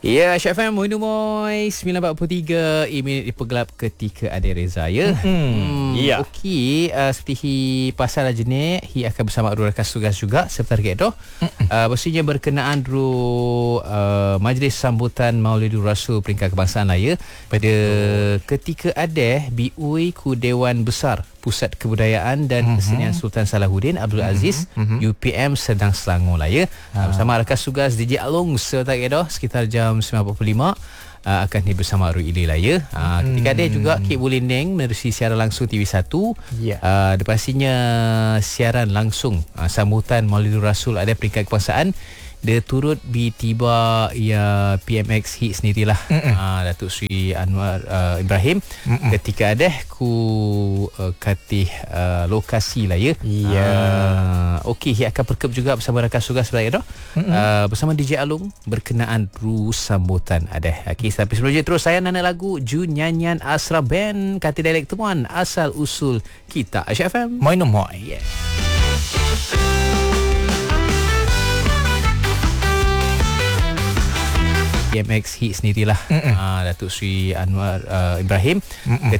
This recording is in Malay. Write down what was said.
Ya, Syah FM, Moin Moy 9.43 minit dipergelap ketika ada Reza, ya. Ya. Okey, seperti pasal jenis, hi akan bersama Arul Rakas Tugas juga seperti itu. Pastinya berkenaan majlis sambutan Maulidur Rasul peringkat kebangsaan lah, ya. Pada ketika ada BUI ku Dewan Besar Pusat Kebudayaan dan Kesenian Sultan Salahuddin Abdul Aziz UPM Serdang Selangor lah, ya. Bersama rakan tugas DJ Along sekitar jam 9.45 akan ni bersama Arul Ili lah, ya. Ketika ada juga Kek Bulindeng menerusi siaran langsung TV1. Pastinya siaran langsung sambutan Maulidur Rasul ada peringkat kebangsaan. Dia turut tiba ya PMX hit sendirilah, Datuk Seri Anwar Ibrahim ketika ada ku katih lokasi lah, ya. Okey, dia akan perkep juga bersama rakan tugas sebalik itu, bersama DJ Alung berkenaan sambutan ada. Okey, sampai sebelum je terus saya nana lagu Ju Nyanyian Asra Band kata dialek temuan asal usul kita Syah FM. Moin Moy. Yeah. PMX hit sendirilah, Datuk Seri Anwar Ibrahim